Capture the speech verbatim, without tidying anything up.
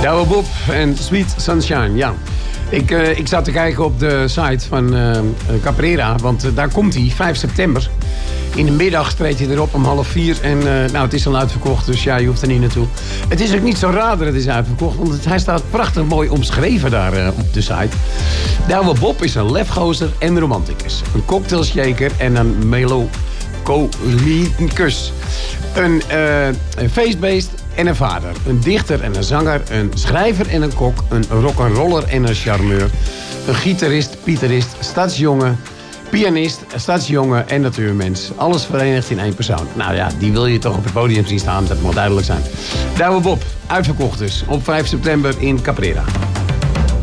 Douwe Bob en Sweet Sunshine, ja. Ik, uh, ik zat te kijken op de site van uh, Caprera, want uh, daar komt hij, vijf september. In de middag treedt hij erop om half vier en uh, nou, het is al uitverkocht, dus ja, je hoeft er niet naartoe. Het is ook niet zo raar dat het is uitverkocht, want het, hij staat prachtig mooi omschreven daar uh, op de site. Douwe Bob is een lefgozer en romanticus. Een cocktailshaker en een melancholicus. Een, uh, een feestbeest en een vader. Een dichter en een zanger. Een schrijver en een kok. Een rock'n'roller en een charmeur. Een gitarist, pieterist, stadsjongen, pianist, stadsjongen en natuurmens. Alles verenigd in één persoon. Nou ja, die wil je toch op het podium zien staan. Dat mag duidelijk zijn. Douwe Bob, uitverkocht dus. Op vijf september in Caprera.